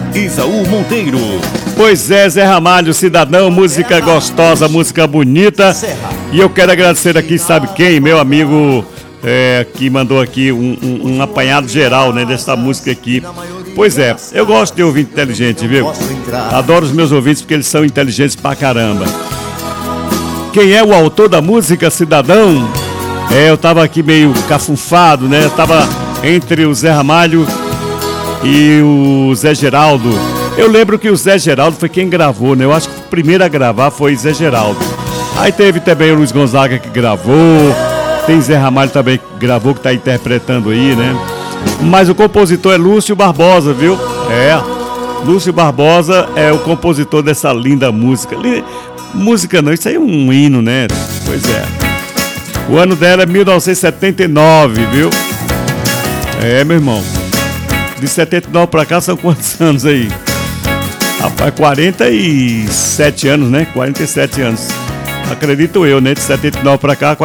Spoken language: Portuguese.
Isaú Monteiro. Pois é, Zé Ramalho, cidadão, música gostosa, música bonita. E eu quero agradecer aqui, sabe quem? Meu amigo que mandou aqui um apanhado geral, né, dessa música aqui. Pois é, eu gosto de ouvinte inteligente, viu? Adoro os meus ouvintes porque eles são inteligentes pra caramba. Quem é o autor da música, cidadão? Eu tava aqui meio cafunfado, né? Eu tava entre o Zé Ramalho e o Zé Geraldo. Eu lembro que o Zé Geraldo foi quem gravou, né? Eu acho que o primeiro a gravar foi Zé Geraldo. Aí teve também o Luiz Gonzaga que gravou. Tem Zé Ramalho também que gravou, que tá interpretando aí, né? Mas o compositor é Lúcio Barbosa, viu? Lúcio Barbosa é o compositor dessa linda música. Música não, isso aí é um hino, né? Pois é. O ano dela é 1979, viu? Meu irmão. De 79 pra cá são quantos anos aí? Rapaz, 47 anos, né? 47 anos. Acredito eu, né? De 79 pra cá,